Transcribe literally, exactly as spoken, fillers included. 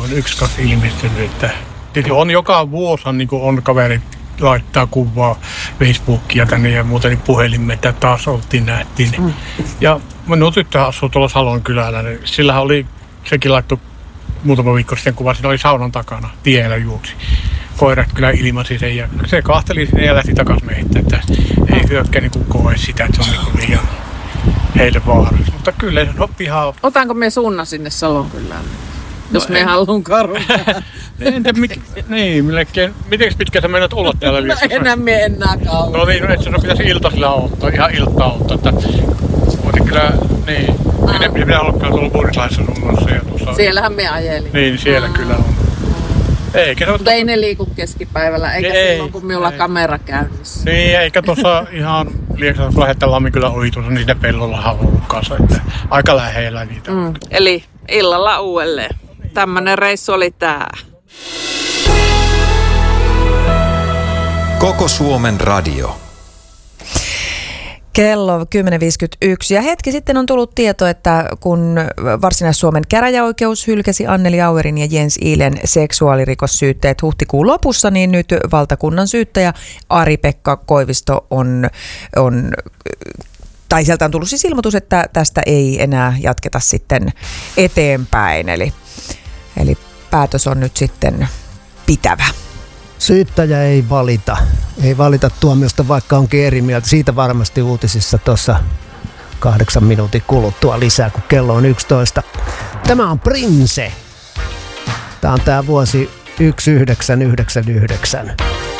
on yksi kaksi ilmestynyt, että on joka vuosi niin on kaverit laittaa kuvaa Facebookia tänne ja muuten niin puhelimme, että taas oltiin nähtiin. Mm. Ja minun tyttö asuu tuolla Salon kylällä, niin sillähän oli, sekin laittoi muutama viikko sitten kuva, siinä oli saunan takana, tiellä juoksi. Koirat kyllä ilmasi sen ja se kahteli sinne ja lähti takaisin meitä, että ei hyökkää niin koe sitä, että se on niin liian heille vaarassa. Mutta kyllä se on pihaa. Otanko me suunnan sinne Salon kylään? Jos no me haluun karun. Entä mikä, niin, miten pitkä sä menet olla täällä vielä? No enää me enää kauan. No niin, no et sinun pitäisi iltasilla ottaa, ihan iltaa ottaa. Että, mutta kyllä, niin, minä pitää olla kyllä tuolla Vuorislahdessa suunnassa. Ja tuossa, siellähän me ajelin. Niin, siellä mm. kyllä on. Eikä se mutta ei ne liiku keskipäivällä, eikä ei, silloin kun minulla ei. Kamera käynnissä. Niin, eikä tuossa ihan Lieksassa lähdetään Lammikylän ohi tuossa, niin siinä pellollahan on ollut kanssa, että aika lähellä niitä. Mm. Eli illalla uudelleen. Tämmönen reissu oli tää. Koko Suomen radio. Kello kymmenen viisikymmentäyksi ja hetki sitten on tullut tieto, että kun Varsinais-Suomen käräjäoikeus hylkäsi Anneli Auerin ja Jens Iilen seksuaalirikossyytteet huhtikuun lopussa, niin nyt valtakunnan syyttäjä Ari-Pekka Koivisto on, on tai sieltä on tullut siis ilmoitus, että tästä ei enää jatketa sitten eteenpäin, eli, eli päätös on nyt sitten pitävä. Syyttäjä ei valita. Ei valita tuomiosta, vaikka onkin eri mieltä. Siitä varmasti uutisissa tuossa kahdeksan minuutin kuluttua lisää, kun kello on yksitoista. Tämä on Prince. Tämä on tämä vuosi yhdeksäntoista yhdeksänkymmentäyhdeksän.